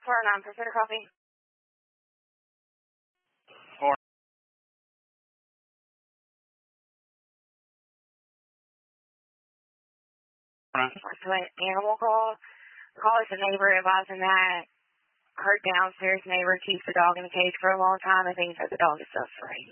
409 Pacific Coffee. To an animal call. Call is a neighbor advising that her downstairs neighbor keeps the dog in the cage for a long time and thinks that the dog is suffering.